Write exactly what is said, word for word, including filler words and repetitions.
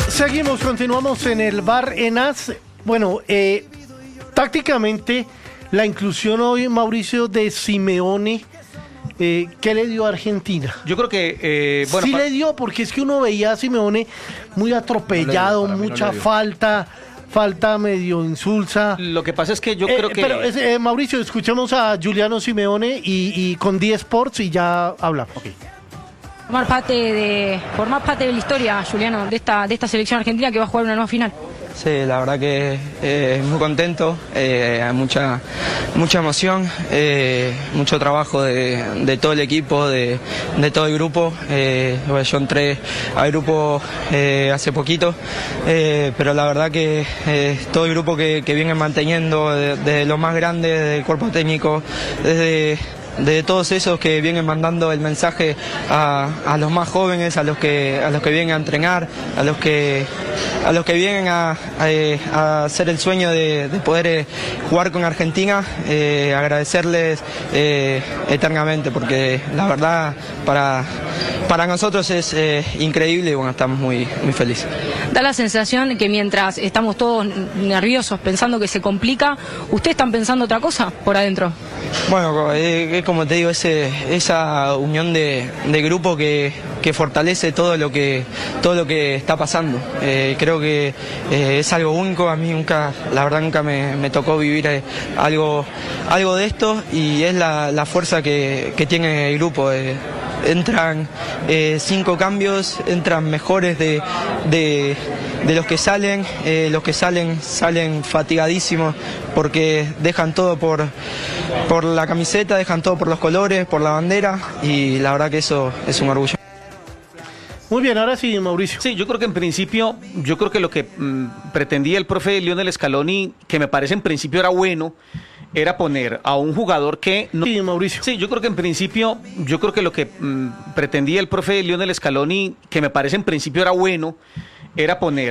Seguimos, continuamos en el bar Enas. Bueno, eh, tácticamente la inclusión hoy, Mauricio, de Simeone, eh, ¿qué le dio a Argentina? Yo creo que, eh, bueno, sí pa- le dio, porque es que uno veía a Simeone muy atropellado, No le dio, para mí no mucha le dio. falta, falta medio insulsa. lo que pasa es que yo Eh, creo que... Pero, es- eh, Mauricio, escuchemos a Giuliano Simeone y, y con D Sports y ya hablamos. Formar parte de, formar parte de la historia, Juliano, de esta, de esta selección argentina que va a jugar una nueva final. Sí, la verdad que eh, muy contento, eh, hay mucha, mucha emoción, eh, mucho trabajo de, de todo el equipo, de, de todo el grupo. Eh, bueno, yo entré al grupo eh, hace poquito, eh, pero la verdad que eh, todo el grupo que, que viene manteniendo, desde de los más grandes, del cuerpo técnico, desde... de todos esos que vienen mandando el mensaje a, a los más jóvenes, a los que a los que vienen a entrenar, a los que a los que vienen a, a, a hacer el sueño de, de poder eh, jugar con Argentina, eh, agradecerles eh, eternamente, porque la verdad para para nosotros es eh, increíble y bueno, estamos muy muy felices. Da la sensación que mientras estamos todos nerviosos pensando que se complica, ¿ustedes están pensando otra cosa por adentro? Bueno, eh, es como te digo, ese, esa unión de, de grupo que, que fortalece todo lo que todo lo que está pasando. Eh, creo que eh, es algo único, a mí nunca, la verdad nunca me, me tocó vivir eh, algo, algo de esto y es la, la fuerza que, que tiene el grupo. Eh, entran eh, cinco cambios, entran mejores de, de, de los que salen, eh, los que salen salen fatigadísimos porque dejan todo por, por la camiseta, dejan todo por los colores, por la bandera y la verdad que eso es un orgullo. Muy bien, ahora sí, Mauricio. Sí, yo creo que en principio, yo creo que lo que mm, pretendía el profe Lionel Scaloni, que me parece en principio era bueno, era poner a un jugador que... No... Sí, Mauricio. Sí, yo creo que en principio, yo creo que lo que mm, pretendía el profe Lionel Scaloni, que me parece en principio era bueno, era poner